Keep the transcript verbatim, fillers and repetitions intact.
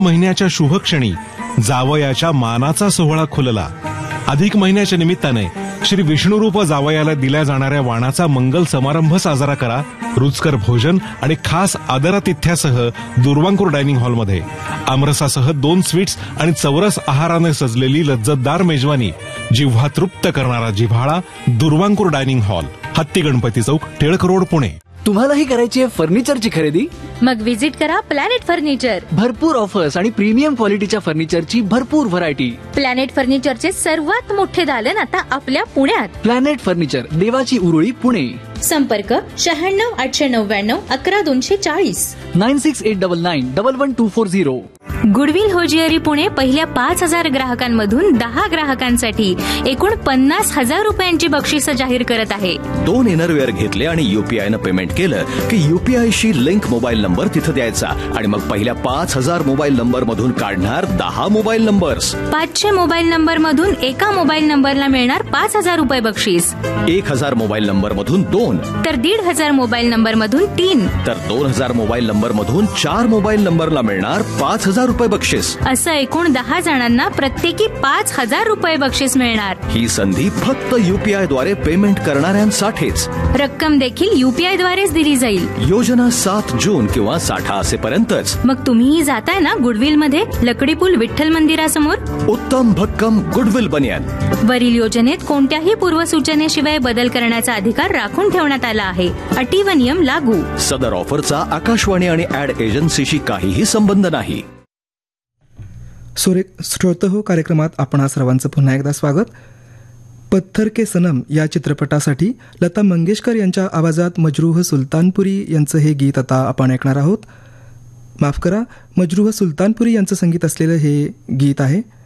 महिन्याच्या शुभक्षणी जावयाच्या मानाचा सोहळा खुलला. अधिक महिन्याच्या निमित्ताने श्री विष्णुरूप जावयाला दिल्या जाणाऱ्या वाणाचा मंगल समारंभ साजरा करा. रुचकर भोजन आणि खास आदरातिथ्यासह दुर्वांकूर डायनिंग हॉलमध्ये आमरसासह दोन स्वीट्स आणि चौरस आहाराने सजलेली लज्जतदार मेजवानी, जिव्हा तृप्त करणारा जिव्हाळा. दुर्वांकूर डायनिंग हॉल, हत्ती गणपती चौक, टिळक रोड, पुणे. तुम्हालाही करायची आहे फर्निचरची खरेदी? मग विजिट करा प्लॅनेट फर्निचर. भरपूर ऑफर्स आणि प्रीमियम क्वालिटीच्या फर्निचरची भरपूर व्हरायटी. प्लॅनेट फर्निचरचे सर्वात मोठे दालन आता आपल्या पुण्यात. प्लॅनेट फर्निचर, देवाची उरुळी, पुणे. संपर्क शहाण्णव आठशे नव्याण्णव अकरा दोनशे चाळीस nine six eight double nine double one two four zero. Goodwill hosiery Pune पहिल्या पाच हजार ग्राहकांमधून दहा ग्राहकांसाठी एकूण पन्नास हजार रुपयांची बक्षिसं जाहीर करत आहे. दोन इनरवेअर घेतले आणि युपीआयनं पेमेंट केलं की युपीआयशी लिंक मोबाईल नंबर तिथं द्यायचा आणि मग पहिल्या पाच हजार मोबाईल नंबर मधून काढणार दहा मोबाईल नंबर्स. पाचशे मोबाईल नंबर मधून एका मोबाईल नंबरला मिळणार पाच हजार रुपये बक्षीस. एक हजार मोबाईल नंबर मधून दोन, तर दीड हजार मोबाईल नंबर मधून तीन, तर दोन हजार मोबाईल नंबर मधून चार मोबाईल नंबरला मिळणार पाच हजार रुपये बक्षीस. असं एकूण दहा जणांना प्रत्येकी पाच हजार रुपये बक्षीस मिळणार. ही संधी फक्त युपीआय द्वारे पेमेंट करणाऱ्यांसाठीच. रक्कम देखील युपीआय द्वारेच दिली जाईल. योजना सात जून किंवा साठा असेपर्यंतच. मग तुम्हीही जाताय ना गुडविल मध्ये, लकडी पूल विठ्ठल मंदिरासमोर. उत्तम भक्कम गुडविल बनियान. वरील योजनेत कोणत्याही पूर्वसूचनेशिवाय बदल करण्याचा अधिकार राखून ठेवण्यात आला आहे. अटी व नियम लागू. सदर ऑफरचा आकाशवाणी आणि ऍड एजन्सीशी काहीही संबंध नाही. श्रोत हो कार्यक्रमात आपण सर्वांचं पुन्हा एकदा स्वागत. पत्थर के सनम या चित्रपटासाठी लता मंगेशकर यांच्या आवाजात मजरूह सुलतानपुरी यांचं हे गीत आता आपण ऐकणार आहोत. माफ करा, मजरूह सुलतानपुरी यांचं संगीत असलेलं हे गीत आहे.